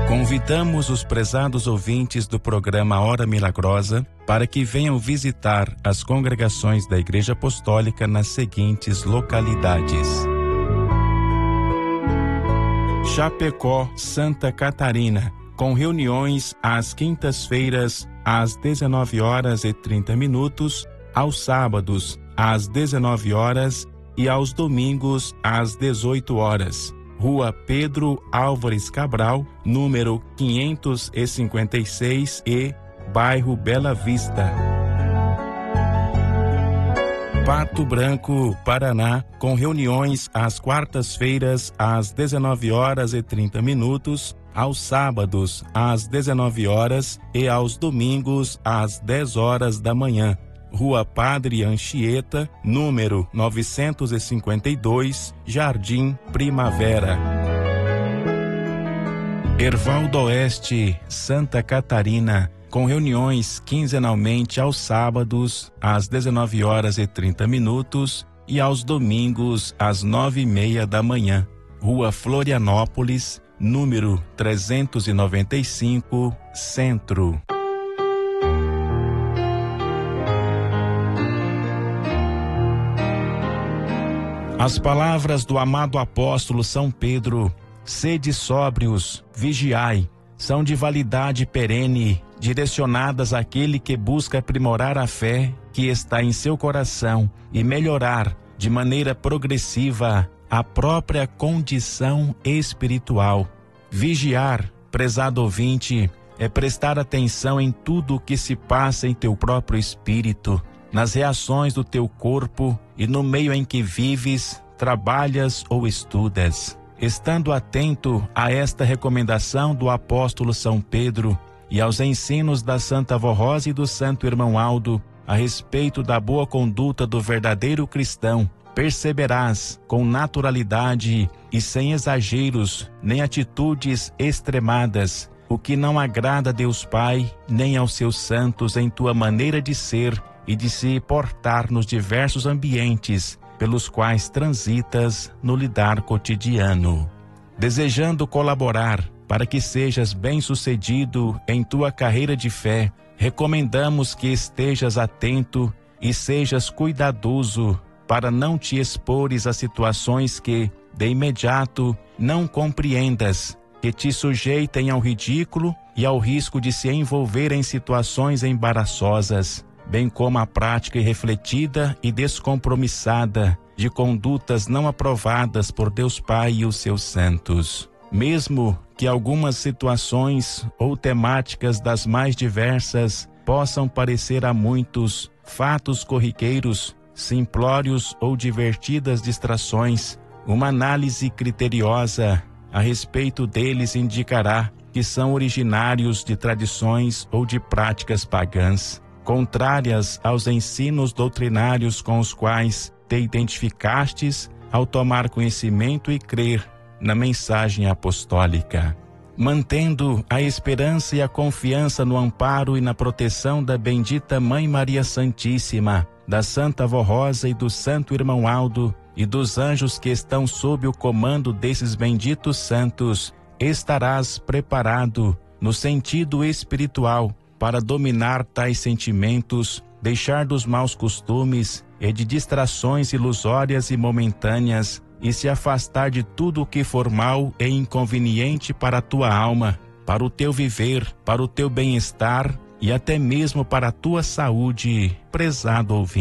Convidamos os prezados ouvintes do programa Hora Milagrosa para que venham visitar as congregações da Igreja Apostólica nas seguintes localidades: Chapecó, Santa Catarina, com reuniões às quintas-feiras às 19h30, aos sábados às 19h e aos domingos às 18h. Rua Pedro Álvares Cabral, número 556 e bairro Bela Vista. Pato Branco, Paraná, com reuniões às quartas-feiras às 19h30, aos sábados às 19h e aos domingos às 10h da manhã. Rua Padre Anchieta, número 952, Jardim Primavera. Hervaldo Oeste, Santa Catarina, com reuniões quinzenalmente aos sábados às 19h30 e aos domingos às 9h30 da manhã. Rua Florianópolis, número 395, Centro. As palavras do amado apóstolo São Pedro: sede sóbrios, vigiai, são de validade perene, direcionadas àquele que busca aprimorar a fé que está em seu coração e melhorar de maneira progressiva a própria condição espiritual. Vigiar, prezado ouvinte, é prestar atenção em tudo o que se passa em teu próprio espírito, nas reações do teu corpo e no meio em que vives, trabalhas ou estudas. Estando atento a esta recomendação do apóstolo São Pedro e aos ensinos da Santa Avó Rosa e do Santo Irmão Aldo a respeito da boa conduta do verdadeiro cristão, perceberás com naturalidade e sem exageros nem atitudes extremadas o que não agrada a Deus Pai nem aos seus santos em tua maneira de ser e de se portar nos diversos ambientes pelos quais transitas no lidar cotidiano. Desejando colaborar para que sejas bem-sucedido em tua carreira de fé, recomendamos que estejas atento e sejas cuidadoso para não te expores a situações que, de imediato, não compreendas, que te sujeitem ao ridículo e ao risco de se envolver em situações embaraçosas, bem como a prática irrefletida e descompromissada de condutas não aprovadas por Deus Pai e os seus santos. Mesmo que algumas situações ou temáticas das mais diversas possam parecer a muitos fatos corriqueiros, simplórios ou divertidas distrações, uma análise criteriosa a respeito deles indicará que são originários de tradições ou de práticas pagãs, contrárias aos ensinos doutrinários com os quais te identificastes ao tomar conhecimento e crer na mensagem apostólica. Mantendo a esperança e a confiança no amparo e na proteção da bendita Mãe Maria Santíssima, da Santa Avó Rosa e do Santo Irmão Aldo e dos anjos que estão sob o comando desses benditos santos, estarás preparado no sentido espiritual para dominar tais sentimentos, deixar dos maus costumes e de distrações ilusórias e momentâneas e se afastar de tudo o que for mal e inconveniente para a tua alma, para o teu viver, para o teu bem-estar e até mesmo para a tua saúde, prezado ouvinte.